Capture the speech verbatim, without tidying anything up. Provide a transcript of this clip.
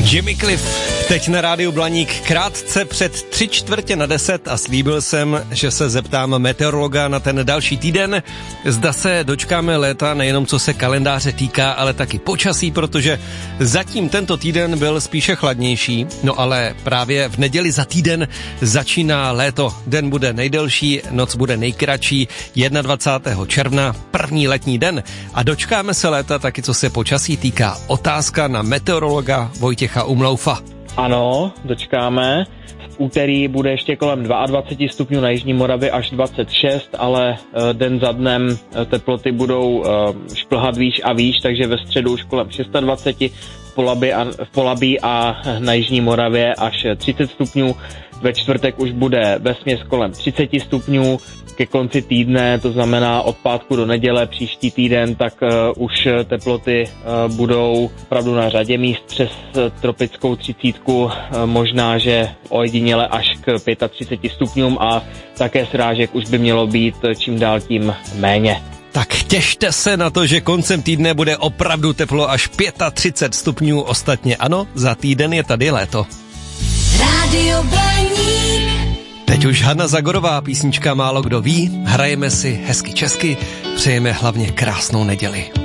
Jimmy Cliff, teď na rádiu Blaník krátce před tři čtvrtě na deset a slíbil jsem, že se zeptám meteorologa na ten další týden. Zda se dočkáme léta nejenom co se kalendáře týká, ale taky počasí, protože zatím tento týden byl spíše chladnější. No ale právě v neděli za týden začíná léto. Den bude nejdelší, noc bude nejkratší, dvacátého prvního června, první letní den. A dočkáme se léta taky co se počasí týká. Otázka na meteorologa Vojtěcha Umloufa. Ano, dočkáme. V úterý bude ještě kolem dvacet dva stupňů na jižní Moravě až dvacet šest, ale den za dnem teploty budou šplhat výš a výš, takže ve středu už kolem dvacet šest v Polabí a, v Polabí a na jižní Moravě až třicet stupňů. Ve čtvrtek už bude vesměs kolem třicet stupňů. Ke konci týdne, to znamená od pátku do neděle příští týden, tak uh, už teploty uh, budou opravdu na řadě míst přes uh, tropickou třicítku, uh, možná, že ojediněle až k třiceti pěti stupňům a také srážek už by mělo být čím dál tím méně. Tak těšte se na to, že koncem týdne bude opravdu teplo až třicet pět stupňů, ostatně ano, za týden je tady léto. Rádio Blaník. Teď už Hana Zagorová, písnička Málo kdo ví, hrajeme si hezky česky, přejeme hlavně krásnou neděli.